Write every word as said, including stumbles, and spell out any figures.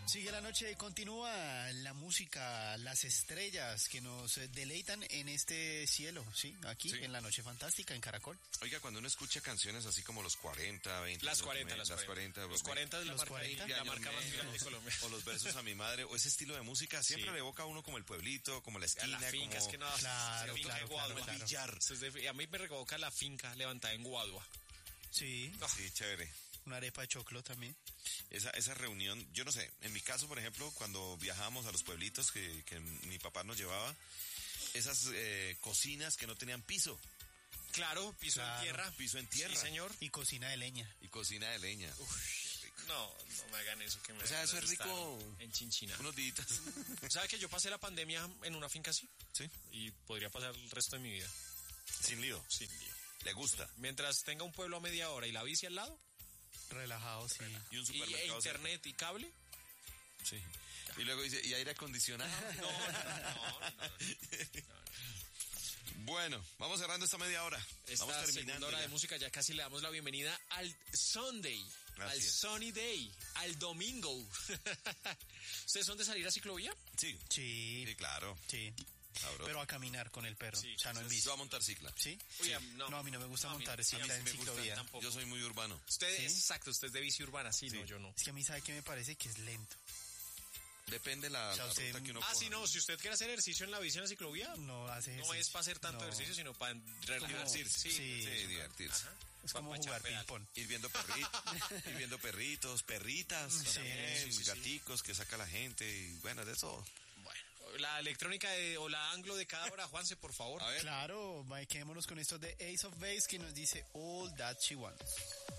Sigue la noche, continúa la música, las estrellas que nos deleitan en este cielo, ¿sí? Aquí, sí. En la noche fantástica, en Caracol. Oiga, cuando uno escucha canciones así como los cuarenta, veinte... Las cuarenta, las cuarenta. Los cuarenta es la marca, la marca más grande de Colombia. O los versos a mi madre, o ese estilo de música, siempre sí. le evoca a uno como el pueblito, como la esquina, a la finca, como... Es que no, claro, finca claro, de Guadua, claro, claro. Villar. De, a mí me revoca la finca levantada en Guadua. Sí. Oh. Sí, chévere. Una arepa de choclo también. Esa, esa reunión, yo no sé, en mi caso, por ejemplo, cuando viajábamos a los pueblitos que, que mi papá nos llevaba, esas eh, cocinas que no tenían piso. Claro, piso claro. en tierra. Piso en tierra. Sí, señor. Y cocina de leña. Y cocina de leña. Uf, qué rico. No, no me hagan eso que me... O sea, eso es rico. En Chinchina. Unos días. ¿Sabe que yo pasé la pandemia en una finca así? Sí. Y podría pasar el resto de mi vida. Sin lío. Sin lío. ¿Le gusta? Sí. Mientras tenga un pueblo a media hora y la bici al lado... Relajado, sí. Y un supermercado. ¿Y internet cerca. Y cable? Sí. Y luego dice, ¿y aire acondicionado? No, no, no, no, no, no. Bueno, vamos cerrando esta media hora. Esta vamos terminando segunda hora ya. de música, ya casi le damos la bienvenida al Sunday, Así al es. Sunny Day, al domingo. ¿Ustedes son de salir a ciclovía? Sí. Sí. Sí, claro. Sí. Cabro. Pero a caminar con el perro, sí, o sea, no en bici. Yo a montar cicla. ¿Sí? Uy, sí. No. no, a mí no me gusta no, montar a cicla mí, en me ciclovía. Tampoco. Yo soy muy urbano. Usted ¿Sí? es exacto, usted es de bici urbana, sí, sí, no, yo no. Es que a mí sabe que me parece que es lento. Depende la, o sea, la usted, ruta que uno Ah, coja. sí, no, si usted quiere hacer ejercicio en la bici en la ciclovía, no hace ejercicio. No es para hacer tanto no. ejercicio, sino para divertirse. Sí, sí, sí, divertirse. Ajá. Es como jugar ping-pong. Ir viendo perritos, ir viendo perritos, perritas, sí, también, sí, sí, gaticos sí. que saca la gente y bueno, de eso. Bueno, la electrónica de, o la anglo de cada hora, Juanse, por favor. A ver. Claro, quedémonos con esto de Ace of Base que nos dice All That She Wants.